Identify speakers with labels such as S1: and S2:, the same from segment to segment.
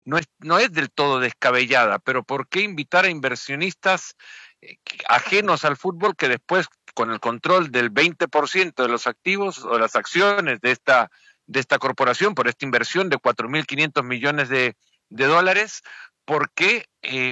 S1: no es del todo descabellada, pero ¿por qué invitar a inversionistas ajenos al fútbol que después, con el control del 20% de los activos o las acciones de esta corporación, por esta inversión de 4.500 millones de dólares, ¿por qué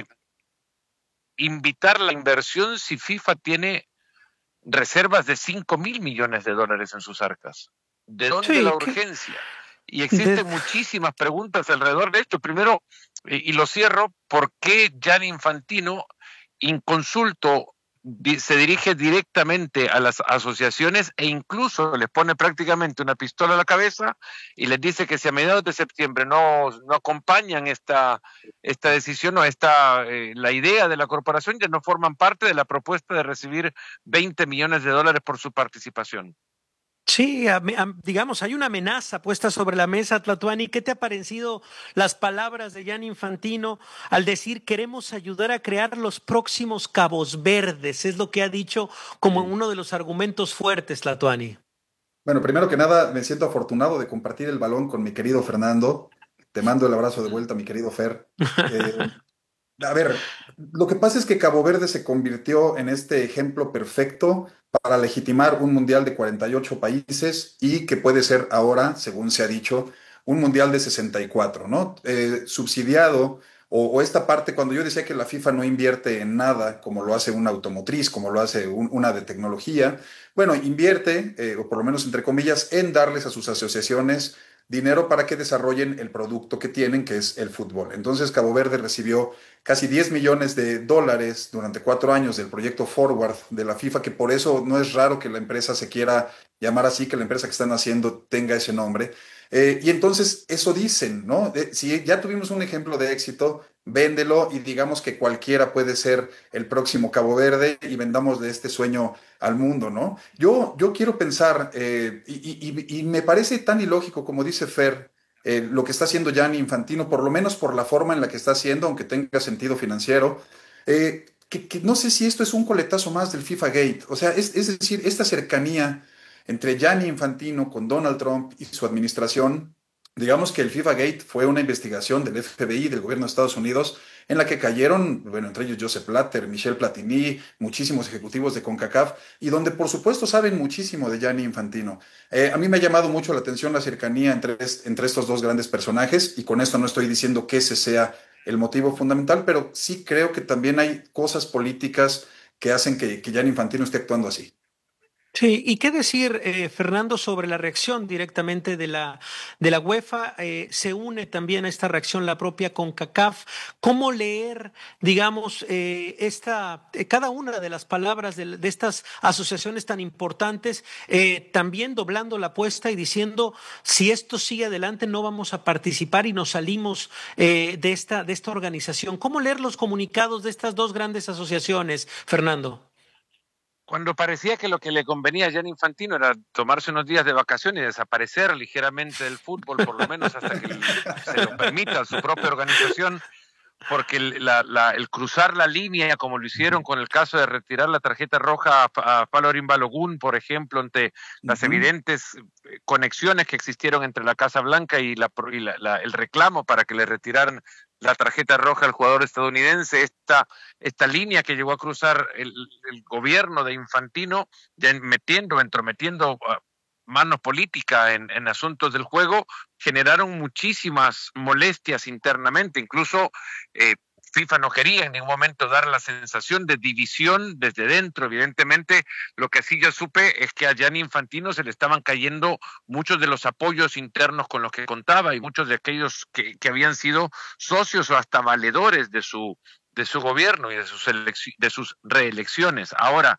S1: invitar la inversión si FIFA tiene reservas de 5.000 millones de dólares en sus arcas? ¿De dónde la
S2: Sí, que
S1: urgencia? Y
S2: de-
S1: existen muchísimas preguntas alrededor de esto. Primero, y lo cierro, ¿por qué Gianni Infantino, inconsulto, se dirige directamente a las asociaciones e incluso les pone prácticamente una pistola a la cabeza y les dice que si a mediados de septiembre no acompañan esta decisión o la idea de la corporación, ya no forman parte de la propuesta de recibir 20 millones de dólares por su participación?
S2: sí, digamos, hay una amenaza puesta sobre la mesa, Tlatuani. ¿Qué te ha parecido las palabras de Gianni Infantino al decir queremos ayudar a crear los próximos Cabos Verdes? Es lo que ha dicho como
S3: Sí.
S2: uno de los argumentos fuertes, Tlatuani.
S3: Bueno, primero que nada, me siento afortunado de compartir el balón con mi querido Fernando. Te mando el abrazo de vuelta, mi querido Fer. Eh, a ver, lo que pasa es que Cabo Verde se convirtió en este ejemplo perfecto para legitimar un mundial de 48 países y que puede ser ahora, según se ha dicho, un mundial de 64, ¿no? Subsidiado o esta parte, cuando yo decía que la FIFA no invierte en nada, como lo hace una automotriz, como lo hace una de tecnología, bueno, invierte, o por lo menos entre comillas, en darles a sus asociaciones dinero para que desarrollen el producto que tienen, que es el fútbol. Entonces, Cabo Verde recibió casi 10 millones de dólares durante 4 años del proyecto Forward de la FIFA, que por eso no es raro que la empresa se quiera llamar así, que la empresa que están haciendo tenga ese nombre. Y entonces eso dicen, ¿no? Si ya tuvimos un ejemplo de éxito, véndelo y digamos que cualquiera puede ser el próximo Cabo Verde y vendamos de este sueño al mundo, ¿no? Yo quiero pensar, y me parece tan ilógico como dice Fer, lo que está haciendo Gianni Infantino, por lo menos por la forma en la que está haciendo, aunque tenga sentido financiero, que no sé si esto es un coletazo más del FIFA Gate. O sea, es decir, esta cercanía entre Gianni Infantino con Donald Trump y su administración, digamos que el FIFA Gate fue una investigación del FBI, del gobierno de Estados Unidos, en la que cayeron, bueno, entre ellos Joseph Blatter, Michel Platini, muchísimos ejecutivos de CONCACAF, y donde por supuesto saben muchísimo de Gianni Infantino. A mí me ha llamado mucho la atención la cercanía entre estos dos grandes personajes, y con esto no estoy diciendo que ese sea el motivo fundamental, pero sí creo que también hay cosas políticas que hacen que Gianni Infantino esté actuando así.
S2: Sí, ¿y qué decir, Fernando, sobre la reacción directamente de la UEFA? Se une también a esta reacción la propia CONCACAF. ¿Cómo leer, digamos, cada una de las palabras de estas asociaciones tan importantes, también doblando la apuesta y diciendo, si esto sigue adelante, no vamos a participar y nos salimos de esta organización? ¿Cómo leer los comunicados de estas dos grandes asociaciones, Fernando?
S1: Cuando parecía que lo que le convenía a Gianni Infantino era tomarse unos días de vacaciones y desaparecer ligeramente del fútbol, por lo menos hasta que se lo permita su propia organización, porque el cruzar la línea, como lo hicieron con el caso de retirar la tarjeta roja a Falorin Balogun, por ejemplo, ante las
S3: Ujú.
S1: evidentes conexiones que existieron entre la Casa Blanca y el reclamo para que le retiraran la tarjeta roja al jugador estadounidense, esta línea que llegó a cruzar el gobierno de Infantino, ya entrometiendo manos políticas en asuntos del juego, generaron muchísimas molestias internamente, incluso eh, FIFA no quería en ningún momento dar la sensación de división desde dentro. Evidentemente, lo que sí yo supe es que a Gianni Infantino se le estaban cayendo muchos de los apoyos internos con los que contaba y muchos de aquellos que habían sido socios o hasta valedores de su gobierno y de sus reelecciones. Ahora,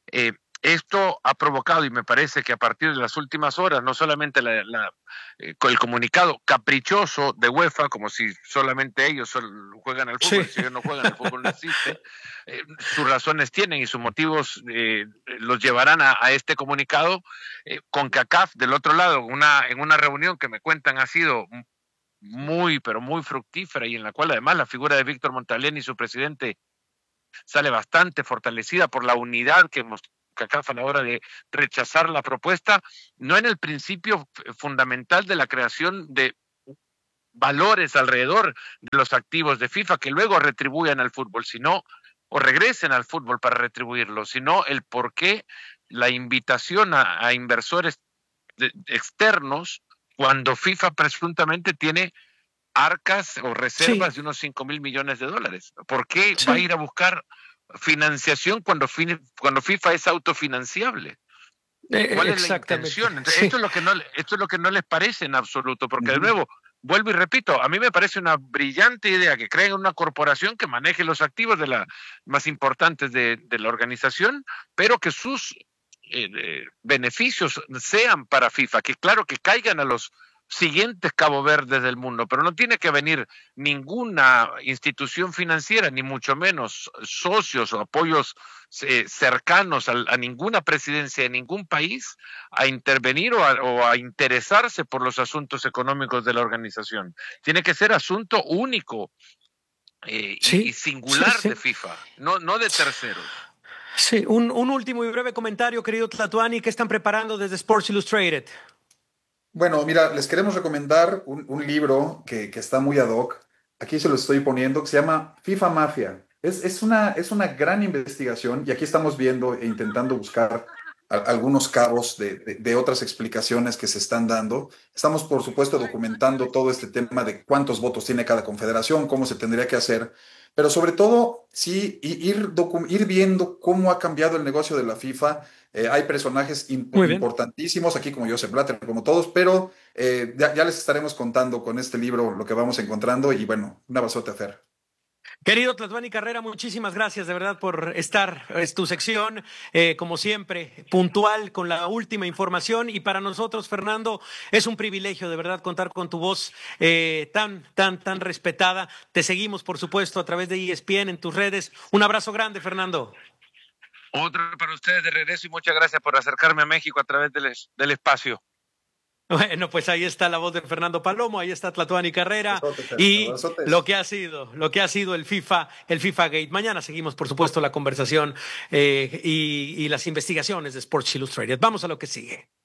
S1: esto ha provocado, y me parece que a partir de las últimas horas, no solamente con el comunicado caprichoso de UEFA, como si solamente ellos juegan al
S2: Sí.
S1: fútbol, y si ellos no juegan, el fútbol no existe, sus razones tienen y sus motivos los llevarán a este comunicado. Con CACAF, del otro lado, en una reunión que me cuentan ha sido muy, pero muy fructífera y en la cual además la figura de Víctor Montaleni, su presidente, sale bastante fortalecida por la unidad que mostró CACAF a la hora de rechazar la propuesta, no en el principio fundamental de la creación valores alrededor de los activos de FIFA que luego retribuyan al fútbol, sino o regresen al fútbol para retribuirlo, sino el por qué la invitación a inversores externos cuando FIFA presuntamente tiene arcas o reservas de unos 5,000 millones de dólares. ¿Por qué va a ir a buscar financiación cuando FIFA es autofinanciable? ¿Cuál es la intención? Entonces, esto es lo que no les parece en absoluto, porque de nuevo, vuelvo y repito, a mí me parece una brillante idea que creen una corporación que maneje los activos de las más importantes de la organización, pero que sus beneficios sean para FIFA, que claro que caigan a los siguientes Cabo Verdes del mundo, pero no tiene que venir ninguna institución financiera, ni mucho menos socios o apoyos cercanos a ninguna presidencia de ningún país a intervenir o a interesarse por los asuntos económicos de la organización. Tiene que ser asunto único y singular de FIFA, no de terceros.
S2: Sí, un último y breve comentario, querido Tlatuani, ¿qué están preparando desde Sports Illustrated?
S3: Bueno, mira, les queremos recomendar un libro que está muy ad hoc. Aquí se lo estoy poniendo, que se llama FIFA Mafia. Es una gran investigación y aquí estamos viendo e intentando buscar algunos cabos de otras explicaciones que se están dando. Estamos, por supuesto, documentando todo este tema de cuántos votos tiene cada confederación, cómo se tendría que hacer, pero sobre todo, sí, ir viendo cómo ha cambiado el negocio de la FIFA. Hay personajes importantísimos aquí, como Joseph Blatter, como todos, pero ya les estaremos contando con este libro lo que vamos encontrando y bueno, un abrazote a Fer.
S2: Querido Tlatuani Carrera, muchísimas gracias de verdad por estar. Es tu sección, como siempre, puntual con la última información. Y para nosotros, Fernando, es un privilegio de verdad contar con tu voz tan respetada. Te seguimos, por supuesto, a través de ESPN en tus redes. Un abrazo grande, Fernando.
S1: Otro para ustedes de regreso y muchas gracias por acercarme a México a través del espacio.
S2: Bueno, pues ahí está la voz de Fernando Palomo, ahí está Tlatuani Carrera y lo que ha sido el FIFA Gate. Mañana seguimos, por supuesto, la conversación y las investigaciones de Sports Illustrated. Vamos a lo que sigue.